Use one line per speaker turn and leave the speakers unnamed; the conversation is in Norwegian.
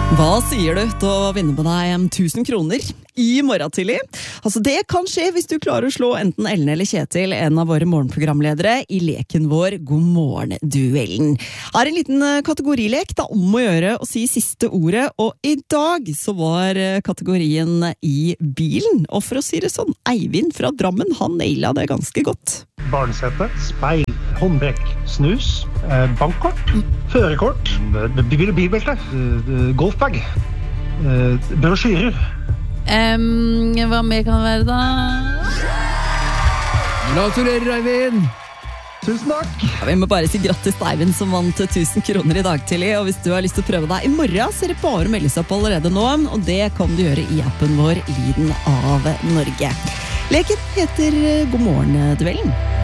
Hva sier du til å vinne med deg 1000 kroner i morgen tidlig? Altså det kan skje hvis du klarer å slå enten Ellen eller Kjetil, en av våre morgenprogramledere, i leken vår God morgen-duellen. Her en liten kategorilek, da om å gjøre å si siste ordet, og i dag så var kategorien i bilen. Og for å si det sånn, Eivind fra Drammen, han naila det ganske godt.
Barnsete, speil, håndbrekk, snus, bankkort, førerkort, bilbelte, golfbag, brosjyrer.
Hva mer kan det være da?
Gratulerer, Eivind!
Tusen takk!
Ja, vi må bare si grattis til Eivind som vant 1000 kroner i dag tidlig, og hvis du har lyst til å prøve deg i morgen, så er det bare å melde seg opp allerede nå, og det kan du gjøre i appen vår Lyden av Norge. Leken heter God morgen-duellen.